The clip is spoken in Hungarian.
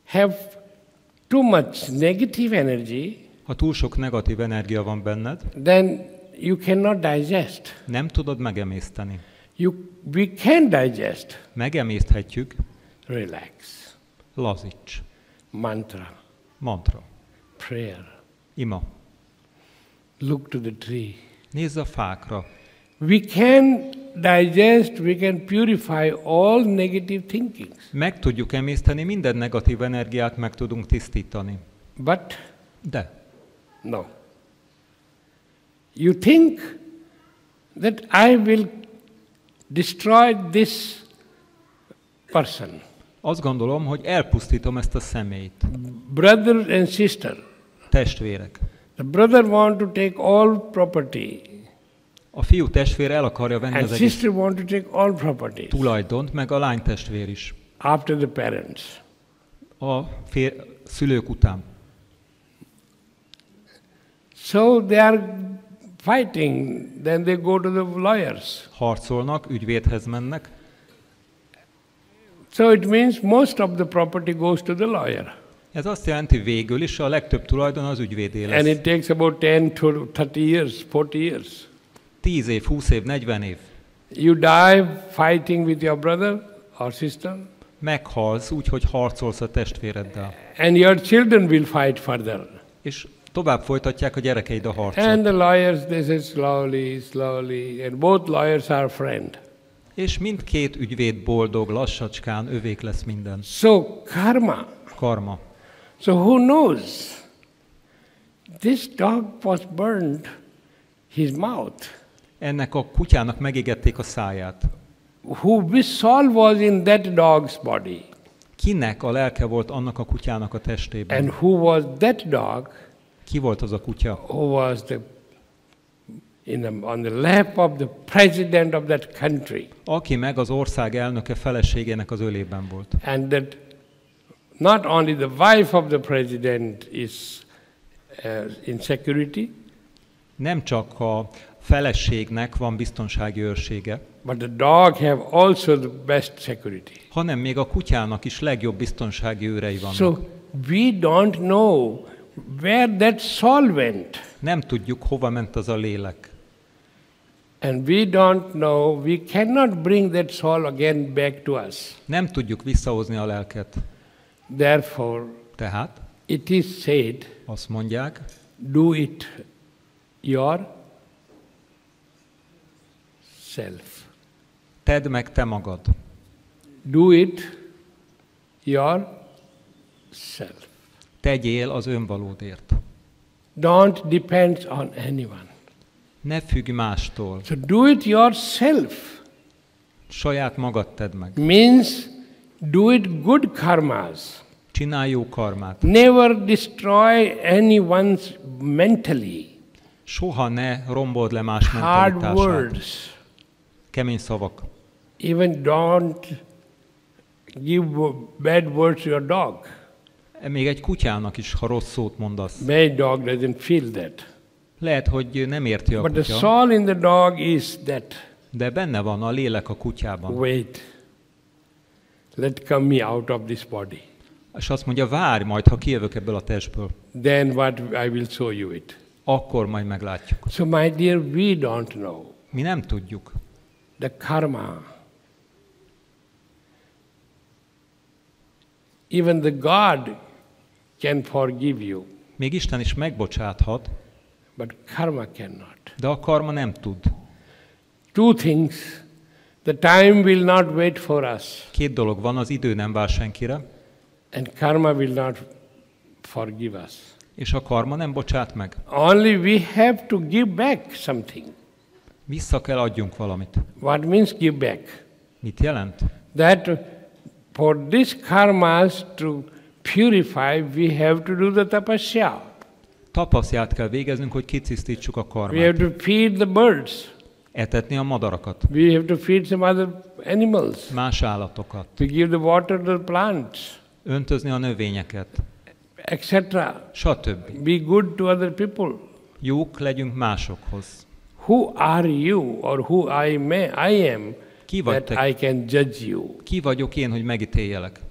have too much negative energy, Ha túl sok negatív energia van benned, then you cannot digest. nem tudod megemészteni. We can digest. Megemészthetjük, Relax. lazíts. Mantra, Mantra, prayer. ima. Look to the tree. Nézz a fákra. We can digest, we can purify all negative thinkings. Meg tudjuk emészteni, minden negatív energiát meg tudunk tisztítani. But De no. You think that I will destroy this person. azt gondolom, hogy elpusztítom ezt a személyt. Brother and sister. Testvérek. The brother want to take all property. A fiú testvér el akarja venni And az egész sister want to take all property. tulajdont, meg a lány testvér is. After the parents. A szülők után. So they are fighting, then they go to the lawyers. Harcolnak, ügyvédhez mennek. So it means most of the property goes to the lawyer. Ez azt jelenti, végül is a legtöbb tulajdon az ügyvédé And lesz. it takes about 10 to 30 years, 40 years. 10 év, 20 év, 40 év. You die fighting with your brother or sister, Meghalsz úgy, hogy harcolsz a testvéreddel. and your children will fight further. És tovább folytatják a gyerekeid a And harcot. the lawyers, they say slowly, slowly, and both lawyers are friend. És mindkét ügyvéd boldog, lassacskán, övék lesz minden. So karma. Karma. So who knows? This dog was burned, his mouth. Ennek a kutyának megégették a száját. Which soul was in that dog's body? Kinek a lelke volt annak a kutyának a testében? And who was that dog? Ki volt az a kutya? Who was on the lap of the president of that country? Aki meg az ország elnöke feleségének az ölében volt. And that not only the wife of the president is in security, Nem csak a feleségnek van biztonsági őrsége, but the dog have also the best security. hanem még a kutyának is legjobb biztonsági őrei vannak. So we don't know where that soul went. Nem tudjuk, hova ment az a lélek. And we don't know, we cannot bring that soul again back to us. Nem tudjuk visszahozni a lelket. Therefore, Tehát it is said, azt mondják, do it yourself. tedd meg te magad. Do it yourself. Tegyél az önvalódért. Don't depend on anyone. Ne függj mástól. So do it yourself Saját magad tedd meg. means do it good karmas. Csinálj jó karmát. Never destroy anyone's mentally. Soha ne rombold le más Hard mentalitását. words. Kemény szavak. Even don't give bad words to your dog. Még egy kutyának is, ha rossz szót mondasz. My dog doesn't feel that. Lehet, hogy nem érti a But the kutya, soul in the dog is that. de benne van a lélek a kutyában. Wait. Let come me out of this body. És azt mondja, várj majd, ha kijövök ebből a testből. Then what I will show you it. Akkor majd meglátjuk. So my dear, we don't know. Mi nem tudjuk. The karma. Even the God can forgive you, Még Isten is megbocsáthat, but karma cannot. de a karma nem tud. Two things. The time will not wait for us, Két dolog van, az idő nem vár senkire, and karma will not forgive us. és a karma nem bocsát meg. Only we have to give back something. Vissza kell adjunk valamit. What means give back? Mit jelent? That for this karmas to purify, we have to do the tapasya. Tapaszját kell végeznünk, hogy kitisztítsuk a We have karmát. to feed the birds. Etetni a madarakat, We have to feed some other animals. más állatokat, We give the water to the plants, öntözni a növényeket, etc. stb. Be good to other people. Jók legyünk másokhoz. Who are you or who I am Ki vagy that te? I can judge you? Ki vagyok én, hogy megítéljelek?